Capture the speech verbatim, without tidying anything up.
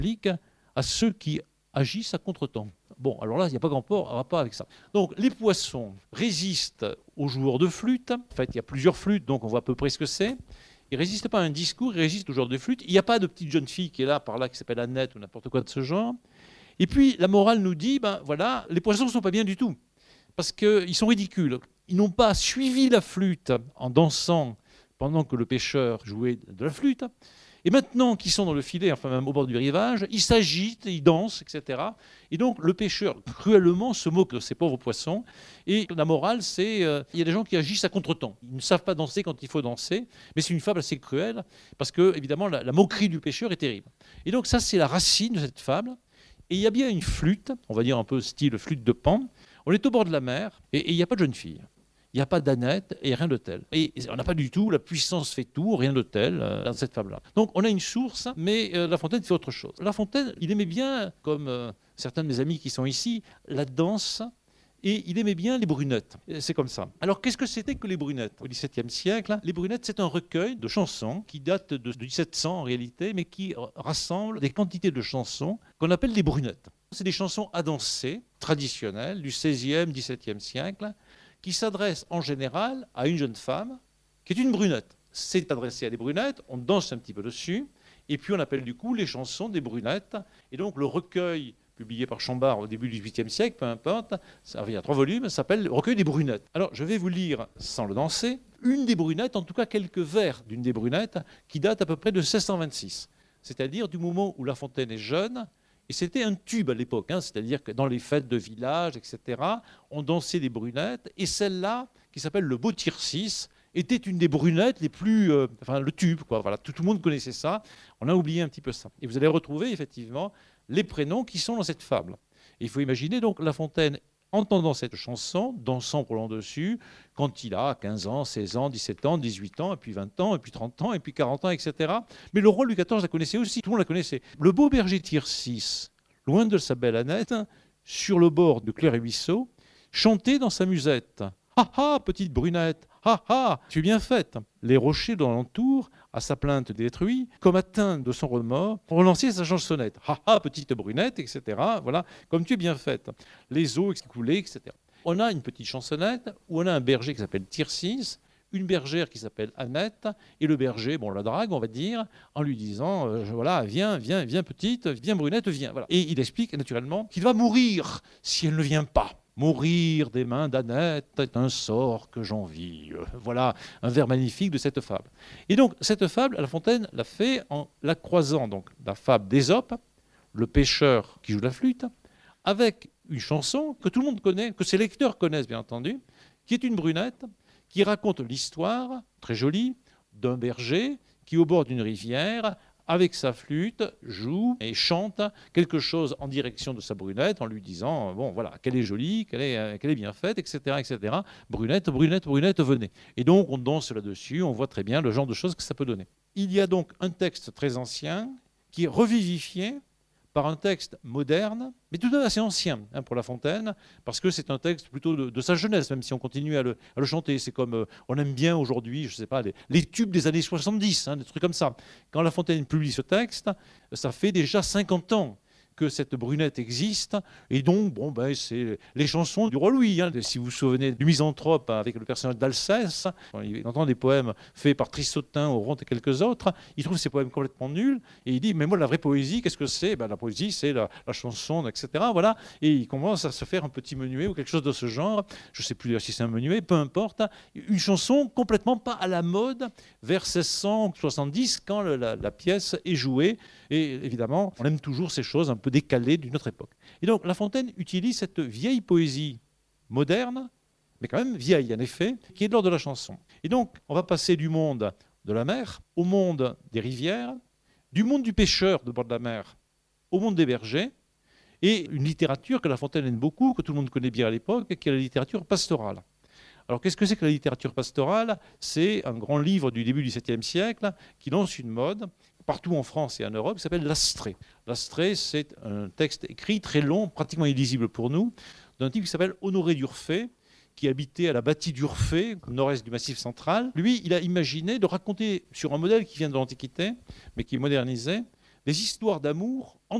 s'applique à ceux qui agissent à contre-temps. Bon, alors là, il n'y a pas grand rapport avec ça. Donc, les poissons résistent aux joueurs de flûte. En fait, il y a plusieurs flûtes, donc on voit à peu près ce que c'est. Ils ne résistent pas à un discours, ils résistent aux joueurs de flûte. Il n'y a pas de petite jeune fille qui est là, par là, qui s'appelle Annette ou n'importe quoi de ce genre. Et puis, la morale nous dit, ben voilà, les poissons ne sont pas bien du tout. Parce qu'ils sont ridicules. Ils n'ont pas suivi la flûte en dansant pendant que le pêcheur jouait de la flûte. Et maintenant qu'ils sont dans le filet, enfin même au bord du rivage, ils s'agitent, ils dansent, et cetera. Et donc le pêcheur, cruellement, se moque de ces pauvres poissons. Et la morale, c'est qu'il euh, y a des gens qui agissent à contre-temps. Ils ne savent pas danser quand il faut danser. Mais c'est une fable assez cruelle, parce que, évidemment, la, la moquerie du pêcheur est terrible. Et donc ça, c'est la racine de cette fable. Et il y a bien une flûte, on va dire un peu style flûte de Pan. On est au bord de la mer, et il n'y a pas de jeune fille. Il n'y a pas d'Annette et rien de tel. Et on n'a pas du tout la puissance fait tout, rien de tel euh, dans cette fable-là. Donc on a une source, mais euh, La Fontaine fait autre chose. La Fontaine, il aimait bien, comme euh, certains de mes amis qui sont ici, la danse, et il aimait bien les brunettes. C'est comme ça. Alors qu'est-ce que c'était que les brunettes? Au dix-septième siècle, les brunettes, c'est un recueil de chansons qui date de dix-sept cents en réalité, mais qui rassemble des quantités de chansons qu'on appelle des brunettes. C'est des chansons à danser, traditionnelles, du seizième, dix-septième siècle, qui s'adresse en général à une jeune femme qui est une brunette. C'est adressé à des brunettes, on danse un petit peu dessus, et puis on appelle du coup les chansons des brunettes. Et donc le recueil publié par Chambard au début du dix-huitième siècle, peu importe, ça, il y a trois volumes, ça s'appelle le recueil des brunettes. Alors je vais vous lire, sans le danser, une des brunettes, en tout cas quelques vers d'une des brunettes, qui date à peu près de seize cent vingt-six, c'est-à-dire du moment où La Fontaine est jeune. Et c'était un tube à l'époque, hein, c'est-à-dire que dans les fêtes de village, et cetera, on dansait des brunettes. Et celle-là, qui s'appelle le Beau Tircis, était une des brunettes les plus... Euh, enfin, le tube, quoi. Voilà, tout, tout le monde connaissait ça. On a oublié un petit peu ça. Et vous allez retrouver, effectivement, les prénoms qui sont dans cette fable. Et il faut imaginer, donc, La Fontaine, entendant cette chanson, dansant pour l'an dessus, quand il a quinze ans, seize ans, dix-sept ans, dix-huit ans, et puis vingt ans, et puis trente ans, et puis quarante ans, et cetera. Mais le roi Louis quatorze la connaissait aussi, tout le monde la connaissait. Le beau berger Tircis, loin de sa belle Annette, sur le bord de clairs et ruisseaux, chantait dans sa musette. « Ah ah, petite brunette, ah ah, tu es bien faite !» Les rochers dans l'entour, à sa plainte détruits, comme atteints de son remords, relançaient sa chansonnette. « Ah ah, petite brunette, et cetera. Voilà, comme tu es bien faite. » Les eaux qui coulaient, et cetera. On a une petite chansonnette où on a un berger qui s'appelle Tircis, une bergère qui s'appelle Annette, et le berger, bon, la drague, on va dire, en lui disant, euh, voilà, viens, viens, viens petite, viens brunette, viens. Voilà. Et il explique naturellement qu'il va mourir si elle ne vient pas. Mourir des mains d'Annette est un sort que j'envie. Voilà un vers magnifique de cette fable. Et donc, cette fable, La Fontaine l'a fait en la croisant, donc, la fable d'Ésope, le pêcheur qui joue la flûte, avec une chanson que tout le monde connaît, que ses lecteurs connaissent bien entendu, qui est une brunette, qui raconte l'histoire, très jolie, d'un berger qui, au bord d'une rivière, avec sa flûte, joue et chante quelque chose en direction de sa brunette en lui disant, bon voilà, qu'elle est jolie, qu'elle est, qu'elle est bien faite, et cetera, et cetera. Brunette, brunette, brunette, venez. Et donc on danse là-dessus, on voit très bien le genre de choses que ça peut donner. Il y a donc un texte très ancien qui est revivifié par un texte moderne, mais tout de même assez ancien hein, pour La Fontaine, parce que c'est un texte plutôt de, de sa jeunesse, même si on continue à le, à le chanter. C'est comme, euh, on aime bien aujourd'hui, je ne sais pas, les, les tubes des années soixante-dix, hein, des trucs comme ça. Quand La Fontaine publie ce texte, ça fait déjà cinquante ans que cette brunette existe, et donc, bon, ben, c'est les chansons du roi Louis. Hein. Si vous vous souvenez du Misanthrope avec le personnage d'Alceste, il entend des poèmes faits par Trissotin, Oronte et quelques autres, il trouve ces poèmes complètement nuls, et il dit, mais moi, la vraie poésie, qu'est-ce que c'est? Ben, la poésie, c'est la, la chanson, et cetera. Voilà. Et il commence à se faire un petit menuet ou quelque chose de ce genre, je ne sais plus si c'est un menuet, peu importe, une chanson complètement pas à la mode, vers seize cent soixante-dix, quand le, la, la pièce est jouée, et évidemment, on aime toujours ces choses un peu décalées d'une autre époque. Et donc, La Fontaine utilise cette vieille poésie moderne, mais quand même vieille en effet, qui est de l'ordre de la chanson. Et donc, on va passer du monde de la mer au monde des rivières, du monde du pêcheur de bord de la mer au monde des bergers, et une littérature que La Fontaine aime beaucoup, que tout le monde connaît bien à l'époque, qui est la littérature pastorale. Alors, qu'est-ce que c'est que la littérature pastorale? C'est un grand livre du début du septième siècle qui lance une mode partout en France et en Europe, qui s'appelle l'Astrée. L'Astrée, c'est un texte écrit très long, pratiquement illisible pour nous, d'un type qui s'appelle Honoré d'Urfé, qui habitait à la bâtie d'Urfé, au nord-est du Massif central. Lui, il a imaginé de raconter sur un modèle qui vient de l'Antiquité, mais qui est modernisé, les histoires d'amour